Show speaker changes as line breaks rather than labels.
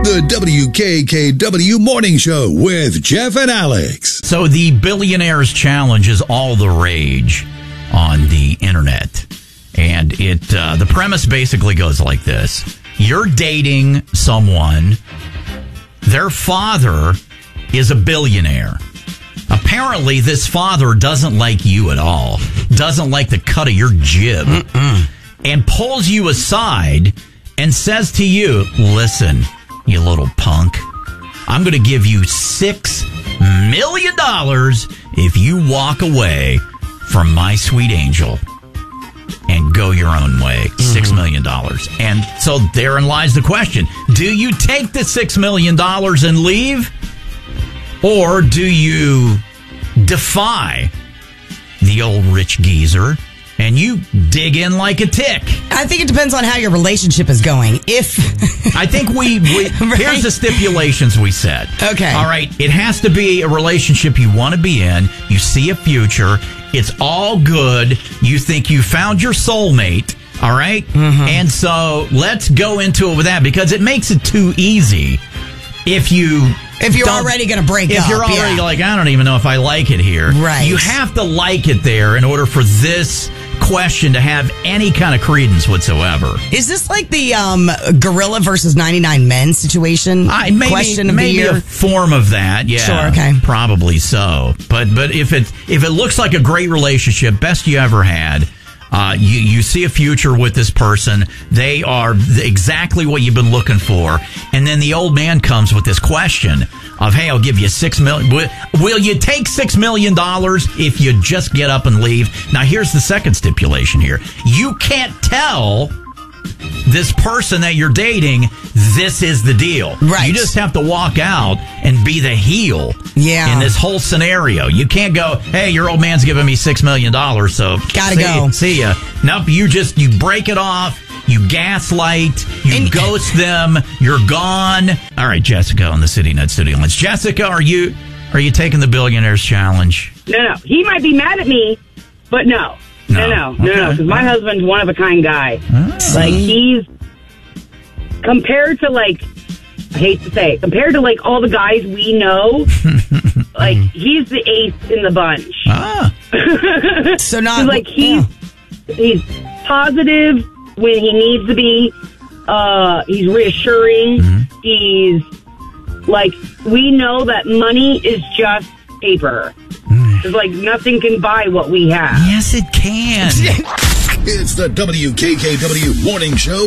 The WKKW Morning Show with Jeff and Alex.
So the Billionaires Challenge is all the rage on the internet. And the premise basically goes like this. You're dating someone. Their father is a billionaire. Apparently, this father doesn't like you at all. Doesn't like the cut of your jib. And pulls you aside and says to you, listen, you little punk, I'm going to give you $6 million if you walk away from my sweet angel and go your own way. $6 million. And so therein lies the question. Do you take the $6 million and leave? Or do you defy the old rich geezer and you dig in like a tick?
I think it depends on how your relationship is going.
I think we
Right?
here's the stipulations we set.
Okay.
All right. It has to be a relationship you want to be in. You see a future. It's all good. You think you found your soulmate. All right. And so let's go into it with that, because it makes it too easy if you're
already going to break up.
If you're already like, I don't even know if I like it here.
Right.
You have to like it there in order for this question to have any kind of credence whatsoever.
Is this like the Gorilla versus 99 Men situation?
Maybe a form of that. Yeah.
Sure, okay.
Probably so. But if it looks like a great relationship, best you ever had, you see a future with this person. They are exactly what you've been looking for. And then the old man comes with this question of, hey, I'll give you $6 million. Will you take $6 million if you just get up and leave? Now, here's the second stipulation here. You can't tell this person that you're dating, this is the deal.
Right.
You just have to walk out and be the heel in this whole scenario. You can't go, hey, your old man's giving me $6 million, so
go.
See ya. Nope, you break it off. You gaslight, you ghost them, you're gone. All right, Jessica on the CityNet Studio Lines. Jessica, are you taking the Billionaires Challenge?
No. He might be mad at me, but no. No. Because my husband's one of a kind guy.
Oh.
Like, he's compared to, like, I hate to say it, compared to, like, all the guys we know, like, he's the ace in the bunch.
Ah.
So not
like, he's positive when he needs to be. He's reassuring. He's like, we know that money is just paper. It's like nothing can buy what we have.
Yes, it can.
It's the WKKW Morning Show